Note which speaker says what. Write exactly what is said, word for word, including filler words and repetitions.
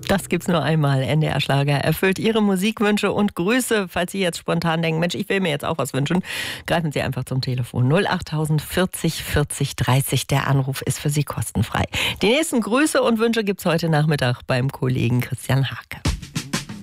Speaker 1: Das gibt's nur einmal. N D R Schlager erfüllt Ihre Musikwünsche und Grüße. Falls Sie jetzt spontan denken, Mensch, ich will mir jetzt auch was wünschen, greifen Sie einfach zum Telefon. null acht vierzig vierzig dreißig. Der Anruf ist für Sie kostenfrei. Die nächsten Grüße und Wünsche gibt's heute Nachmittag beim Kollegen Christian Hake.